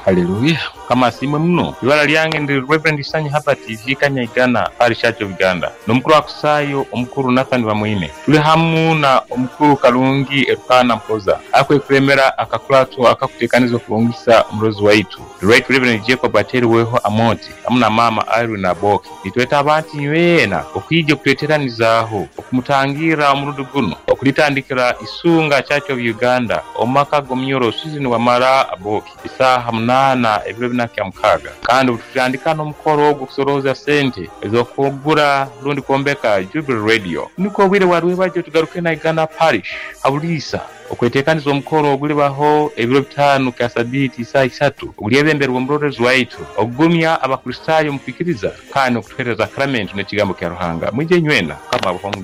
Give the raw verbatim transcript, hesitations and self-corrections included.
Haleluya. Kama simwe mno ibara lyange ndi Reverend Sanyi hapa T V Kanyagana pari Church of Uganda nomukuru akusayo omukuru Nathan Bamwine tuli hamu na omukuru Kalungi Erukana Mpoza akwe kuremera akakulatu akakutekanizo kulungisa mrozi waitu the right Reverend Jacob Ateri weho Amoti amuna mama Iru na Boki nitweta abantu nywena okwijje kuteteranizaho okumutangira omurudu guno okulitandikira isunga Church of Uganda omaka gomnyoro season wa mara Aboki isaha munana ebiro binakya mukaga kandi tutandikana omukoro ogusoroza sente ezokugura lundi kombeka Jubilee Radio niko bwire warwe baje tugaruke na Uganda Parish abulisa okwetekaniza omukoro ogulibaho ebiro bitano kasabiti saa isatu ogulyebemberwa omurorezi waitu ogumya abakristayo mupikiriza kandi okutwereza sakrament n'ekigambo kya Ruhanga mwije nywena kama